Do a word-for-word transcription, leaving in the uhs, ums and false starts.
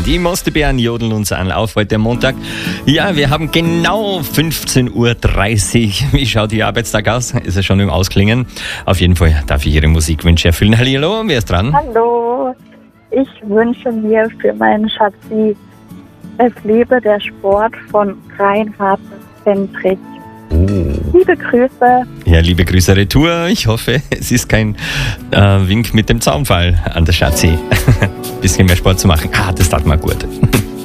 Die Mostebären jodeln uns an auf heute Montag. Ja, wir haben genau fünfzehn Uhr dreißig. Wie schaut Ihr Arbeitstag aus? Ist er schon im Ausklingen? Auf jeden Fall darf ich Ihre Musikwünsche erfüllen. Hallihallo, wer ist dran? Hallo, ich wünsche mir für meinen Schatzi Es lebe der Sport von Reinhard Fendrich. Oh. Liebe Grüße. Ja, liebe Grüße retour. Ich hoffe, es ist kein äh, Wink mit dem Zaunfall an der Schatzi. Bisschen mehr Sport zu machen. Ah, das tat mal gut.